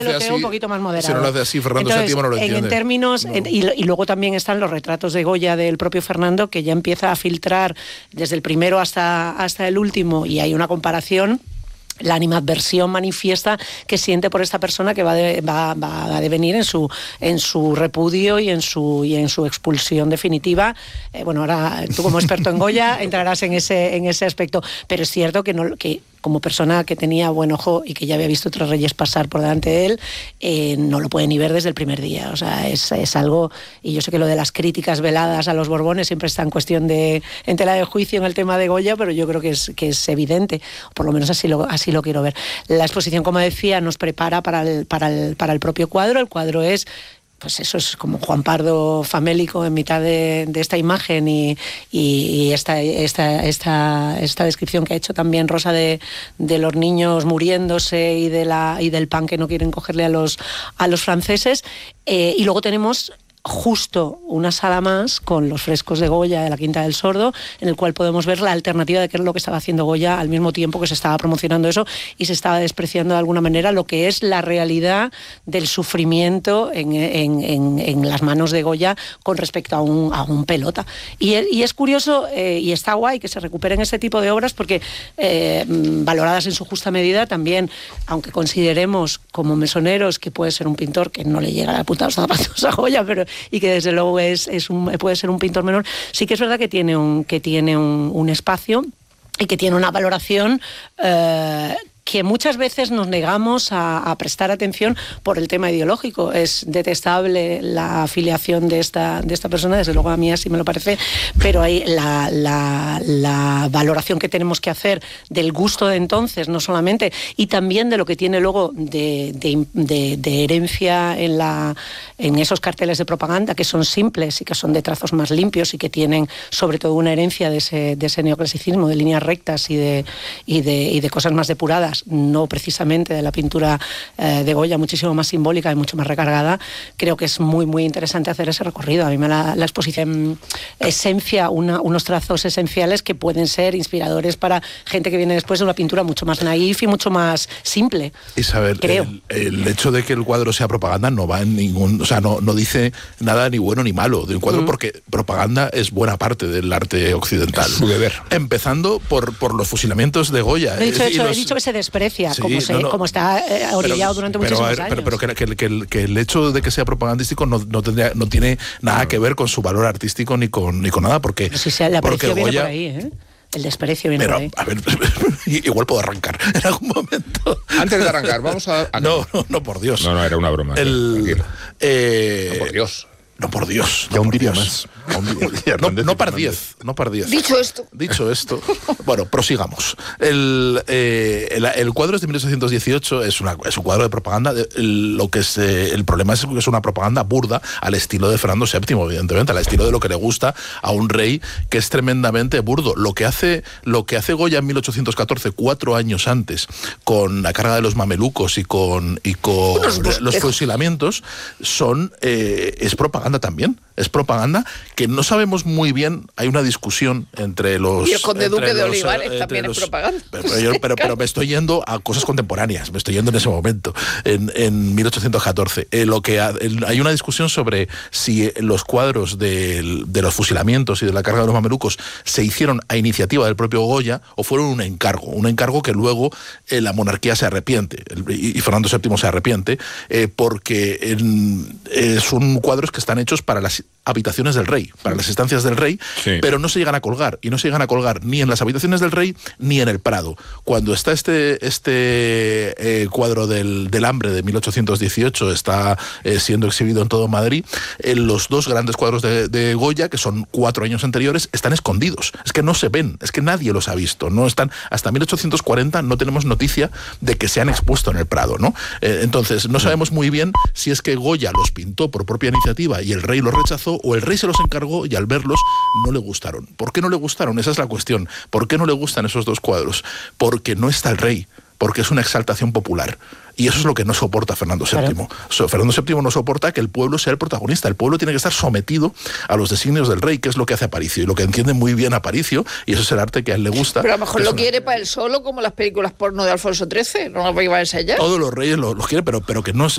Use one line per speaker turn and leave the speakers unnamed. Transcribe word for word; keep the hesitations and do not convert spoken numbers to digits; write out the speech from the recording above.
lo creo un poquito más moderado.
Si no lo hace así, Fernando séptimo no lo entiende.
En términos,
no.
en, y, y luego también están los retratos de Goya del propio Fernando, que ya empieza a filtrar desde el primero hasta, hasta el último, y hay una comparación. La animadversión manifiesta que siente por esta persona que va, de, va, va a devenir en su en su repudio y en su y en su expulsión definitiva. Eh, bueno, ahora tú como experto en Goya entrarás en ese en ese aspecto, pero es cierto que no que como persona que tenía buen ojo y que ya había visto otros reyes pasar por delante de él, eh, no lo puede ni ver desde el primer día. O sea, es, es algo, y yo sé que lo de las críticas veladas a los Borbones siempre está en cuestión de, en tela de juicio en el tema de Goya, pero yo creo que es, que es evidente, por lo menos así lo, así lo quiero ver. La exposición, como decía, nos prepara para el, para el, para el propio cuadro. El cuadro es... pues eso es como Juan Pardo famélico en mitad de, de esta imagen y, y esta, esta, esta, esta descripción que ha hecho también Rosa de, de los niños muriéndose y, de la, y del pan que no quieren cogerle a los, a los franceses. Eh, y luego tenemos justo una sala más con los frescos de Goya de la Quinta del Sordo, en el cual podemos ver la alternativa de qué es lo que estaba haciendo Goya al mismo tiempo que se estaba promocionando eso y se estaba despreciando de alguna manera lo que es la realidad del sufrimiento en, en, en, en las manos de Goya con respecto a un, a un pelota. Y, y es curioso eh, y está guay que se recuperen ese tipo de obras porque eh, valoradas en su justa medida también, aunque consideremos como mesoneros que puede ser un pintor que no le llega a la puta los zapatos a Goya, pero y que desde luego es, es un, puede ser un pintor menor, sí que es verdad que tiene un, que tiene un, un espacio y que tiene una valoración eh, que muchas veces nos negamos a, a prestar atención por el tema ideológico. Es detestable la afiliación de esta, de esta persona, desde luego a mí así me lo parece, pero hay la, la, la valoración que tenemos que hacer del gusto de entonces, no solamente, y también de lo que tiene luego de, de, de, de herencia en, la, en esos carteles de propaganda, que son simples y que son de trazos más limpios y que tienen sobre todo una herencia de ese, de ese neoclasicismo, de líneas rectas y de, y de, y de cosas más depuradas, no precisamente de la pintura eh, de Goya, muchísimo más simbólica y mucho más recargada. Creo que es muy muy interesante hacer ese recorrido. A mí me la, la exposición esencia una, unos trazos esenciales que pueden ser inspiradores para gente que viene después de una pintura mucho más naif y mucho más simple.
Isabel,
creo.
El, el hecho de que el cuadro sea propaganda no va en ningún, o sea, no, no dice nada ni bueno ni malo de un cuadro, mm. porque propaganda es buena parte del arte occidental.
Su deber.
Empezando por, por los fusilamientos de Goya.
He dicho,
eh,
hecho,
los...
he dicho que se desprecia, sí, como, se,
no, no,
como está eh, orillado
pero,
durante
pero,
muchísimos
ver,
años.
Pero, pero que, que, que, el, que el hecho de que sea propagandístico no, no, tendría, no tiene nada que ver con su valor artístico ni con, ni con nada, porque...
No, si sea, el aprecio viene
Goya,
por ahí, ¿eh? El desprecio viene
pero,
por ahí.
A ver, igual puedo arrancar en algún momento.
Antes de arrancar, vamos a... a...
No, no, no, por Dios.
No, no, era una broma.
El, eh,
no, por Dios.
No, por Dios.
Ya
no,
un
por
día
Dios.
más.
No, no par diez, no par diez.
Dicho esto.
Dicho esto, bueno, prosigamos. El, eh, el, el cuadro es de mil ochocientos dieciocho, es, una, es un cuadro de propaganda. El, lo que es, eh, el problema es que es una propaganda burda al estilo de Fernando séptimo, evidentemente, al estilo de lo que le gusta a un rey que es tremendamente burdo. Lo que hace, lo que hace Goya en mil ochocientos catorce, cuatro años antes, con la carga de los mamelucos y con, y con los fusilamientos, son, eh, es propaganda también. Es propaganda que no sabemos muy bien. Hay una discusión entre los...
Y el conde duque de
los,
Olivares también los, es propaganda.
Pero, pero, yo, pero, pero me estoy yendo a cosas contemporáneas, me estoy yendo en ese momento, en, en mil ochocientos catorce. Eh, lo que ha, el, hay una discusión sobre si los cuadros de, de los fusilamientos y de la carga de los mamelucos se hicieron a iniciativa del propio Goya o fueron un encargo, un encargo que luego eh, la monarquía se arrepiente, el, y, y Fernando séptimo se arrepiente, eh, porque en, eh, son cuadros que están hechos para las habitaciones del rey, para las estancias del rey, sí. Pero no se llegan a colgar, y no se llegan a colgar ni en las habitaciones del rey ni en el Prado. Cuando está este, este eh, cuadro del, del hambre de mil ochocientos dieciocho, está eh, siendo exhibido en todo Madrid, eh, los dos grandes cuadros de, de Goya, que son cuatro años anteriores, están escondidos, es que no se ven, es que nadie los ha visto, no están, hasta mil ochocientos cuarenta no tenemos noticia de que se han expuesto en el Prado, ¿no? Eh, entonces, no sabemos muy bien si es que Goya los pintó por propia iniciativa y el rey los rechazó, o el rey se los encargó y al verlos no le gustaron. ¿Por qué no le gustaron? Esa es la cuestión. ¿Por qué no le gustan esos dos cuadros? Porque no está el rey, porque es una exaltación popular. Y eso es lo que no soporta Fernando séptimo. Claro. So, Fernando séptimo no soporta que el pueblo sea el protagonista. El pueblo tiene que estar sometido a los designios del rey, que es lo que hace Aparicio, y lo que entiende muy bien Aparicio, y eso es el arte que a él le gusta.
Pero a lo mejor lo
una...
quiere para él solo, como las películas porno de Alfonso trece, no lo iba a ensayar.
Todos los reyes lo, lo quieren, pero, pero que no es,